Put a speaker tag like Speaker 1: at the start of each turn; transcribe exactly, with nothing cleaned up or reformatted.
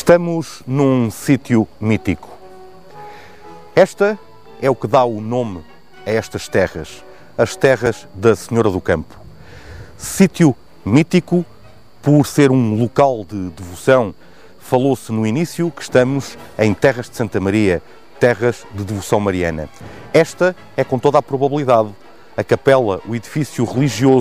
Speaker 1: Estamos num sítio mítico. Esta é o que dá o nome a estas terras, as terras da Senhora do Campo. Sítio mítico por ser um local de devoção. Falou-se no início que estamos em terras de Santa Maria, terras de devoção mariana. Esta é, com toda a probabilidade, a capela, o edifício religioso